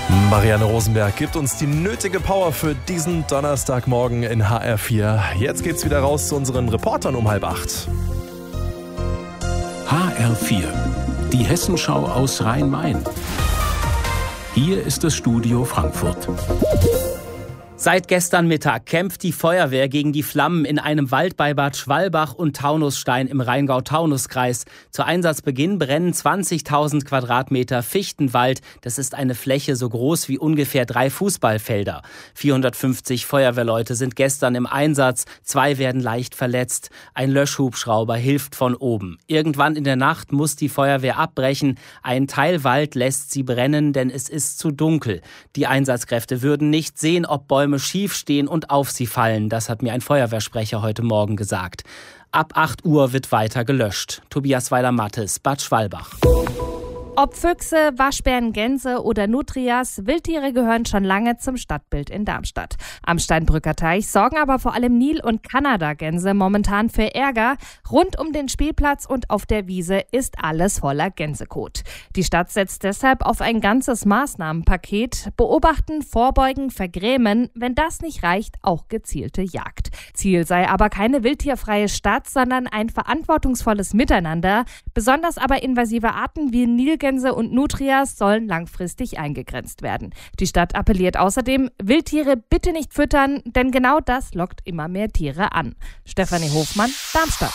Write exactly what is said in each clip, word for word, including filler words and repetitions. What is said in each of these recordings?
Marianne Rosenberg gibt uns die nötige Power für diesen Donnerstagmorgen in H R vier. Jetzt geht's wieder raus zu unseren Reportern um halb acht. H R vier, die Hessenschau aus Rhein-Main. Hier ist das Studio Frankfurt. Seit gestern Mittag kämpft die Feuerwehr gegen die Flammen in einem Wald bei Bad Schwalbach und Taunusstein im Rheingau-Taunus-Kreis. Zu Einsatzbeginn brennen zwanzigtausend Quadratmeter Fichtenwald. Das ist eine Fläche so groß wie ungefähr drei Fußballfelder. vierhundertfünfzig Feuerwehrleute sind gestern im Einsatz. Zwei werden leicht verletzt. Ein Löschhubschrauber hilft von oben. Irgendwann in der Nacht muss die Feuerwehr abbrechen. Ein Teil Wald lässt sie brennen, denn es ist zu dunkel. Die Einsatzkräfte würden nicht sehen, ob Bäume schief stehen und auf sie fallen. Das hat mir ein Feuerwehrsprecher heute Morgen gesagt. Ab acht Uhr wird weiter gelöscht. Tobias Weiler-Mattes, Bad Schwalbach. Ob Füchse, Waschbären, Gänse oder Nutrias, Wildtiere gehören schon lange zum Stadtbild in Darmstadt. Am Steinbrücker Teich sorgen aber vor allem Nil- und Kanadagänse momentan für Ärger. Rund um den Spielplatz und auf der Wiese ist alles voller Gänsekot. Die Stadt setzt deshalb auf ein ganzes Maßnahmenpaket. Beobachten, vorbeugen, vergrämen, wenn das nicht reicht, auch gezielte Jagd. Ziel sei aber keine wildtierfreie Stadt, sondern ein verantwortungsvolles Miteinander. Besonders aber invasive Arten wie Nilgänse und Nutrias sollen langfristig eingegrenzt werden. Die Stadt appelliert außerdem, Wildtiere bitte nicht füttern, denn genau das lockt immer mehr Tiere an. Stefanie Hofmann, Darmstadt.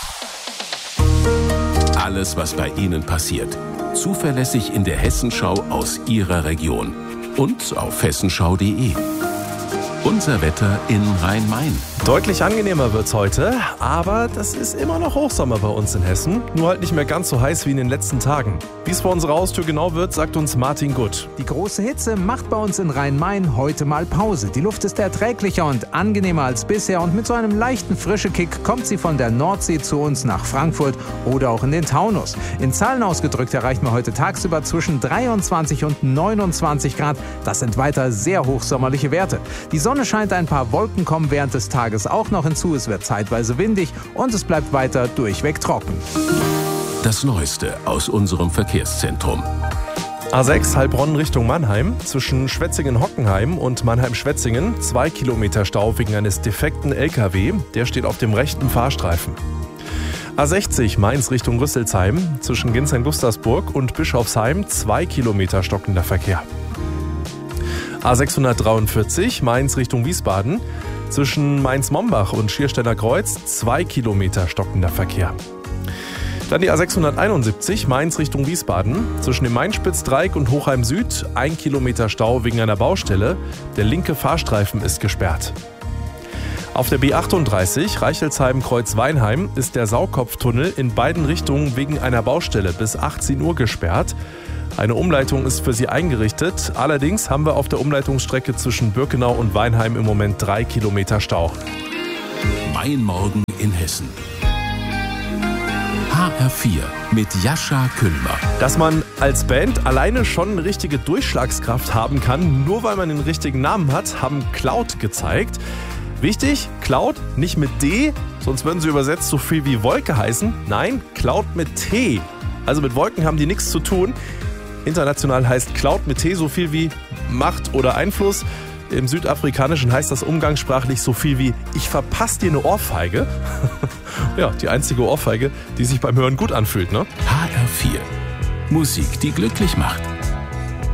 Alles, was bei Ihnen passiert, zuverlässig in der Hessenschau aus Ihrer Region und auf hessenschau punkt de. Unser Wetter in Rhein-Main. Deutlich angenehmer wird's heute, aber das ist immer noch Hochsommer bei uns in Hessen. Nur halt nicht mehr ganz so heiß wie in den letzten Tagen. Wie es vor unserer Haustür genau wird, sagt uns Martin Gutt. Die große Hitze macht bei uns in Rhein-Main heute mal Pause. Die Luft ist erträglicher und angenehmer als bisher und mit so einem leichten Frischekick kommt sie von der Nordsee zu uns nach Frankfurt oder auch in den Taunus. In Zahlen ausgedrückt erreichen wir heute tagsüber zwischen dreiundzwanzig und neunundzwanzig Grad. Das sind weiter sehr hochsommerliche Werte. Die Sonne scheint, ein paar Wolken kommen während des Tages auch noch hinzu. Es wird zeitweise windig und es bleibt weiter durchweg trocken. Das Neueste aus unserem Verkehrszentrum. A sechs Heilbronn Richtung Mannheim. Zwischen Schwetzingen-Hockenheim und Mannheim-Schwetzingen zwei Kilometer Stau wegen eines defekten L K W. Der steht auf dem rechten Fahrstreifen. A sechzig Mainz Richtung Rüsselsheim. Zwischen Ginsheim-Gustavsburg und Bischofsheim zwei Kilometer stockender Verkehr. A sechshundertdreiundvierzig Mainz Richtung Wiesbaden. Zwischen Mainz-Mombach und Schiersteiner Kreuz zwei Kilometer stockender Verkehr. Dann die A sechshunderteinundsiebzig Mainz Richtung Wiesbaden. Zwischen dem Mainspitzdreieck und Hochheim Süd ein Kilometer Stau wegen einer Baustelle. Der linke Fahrstreifen ist gesperrt. Auf der B achtunddreißig Reichelsheim-Kreuz-Weinheim ist der Saukopftunnel in beiden Richtungen wegen einer Baustelle bis achtzehn Uhr gesperrt. Eine Umleitung ist für sie eingerichtet. Allerdings haben wir auf der Umleitungsstrecke zwischen Birkenau und Weinheim im Moment drei Kilometer Stau. Mein Morgen in Hessen. H R vier mit Jascha Küllmer. Dass man als Band alleine schon eine richtige Durchschlagskraft haben kann, nur weil man den richtigen Namen hat, haben Cloud gezeigt. Wichtig, Cloud nicht mit D, sonst würden sie übersetzt so viel wie Wolke heißen. Nein, Cloud mit T. Also mit Wolken haben die nichts zu tun. International heißt Cloud mit T so viel wie Macht oder Einfluss. Im Südafrikanischen heißt das umgangssprachlich so viel wie ich verpasse dir eine Ohrfeige. Ja, die einzige Ohrfeige, die sich beim Hören gut anfühlt, ne? H R vier. Musik, die glücklich macht.